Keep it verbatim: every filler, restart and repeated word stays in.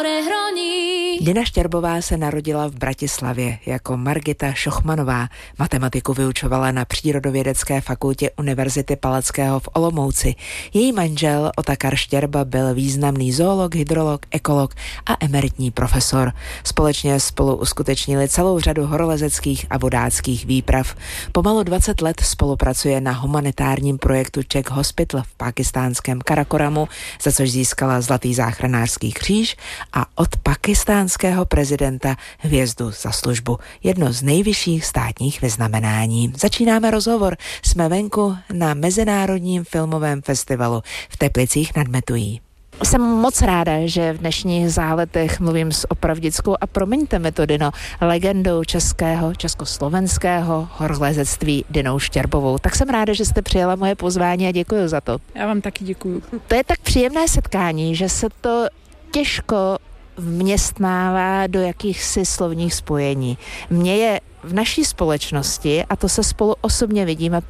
Dina Štěrbová se narodila v Bratislavě jako Margita Šochmanová. Matematiku vyučovala na Přírodovědecké fakultě Univerzity Palackého v Olomouci. Její manžel Otakar Štěrba byl významný zoolog, hydrolog, ekolog a emeritní profesor. Společně spolu uskutečnili celou řadu horolezeckých a vodáckých výprav. Pomalu dvacet let spolupracuje na humanitárním projektu Czech Hospital v pákistánském Karakoramu, za což získala Zlatý záchranářský kříž a od pakistánského prezidenta hvězdu za službu, jedno z nejvyšších státních vyznamenání. Začínáme rozhovor. Jsme venku na Mezinárodním filmovém festivalu v Teplicích nad Metují. Jsem moc ráda, že v dnešních záletech mluvím s opravdickou a promiňte mi to, Dino, legendou českého, československého horolezectví Dinou Štěrbovou. Tak jsem ráda, že jste přijala moje pozvání a děkuji za to. Já vám taky děkuju. To je tak příjemné setkání, že se to těžko vměstnává do jakýchsi slovních spojení. Mně je v naší společnosti, a to se spolu osobně vidíme,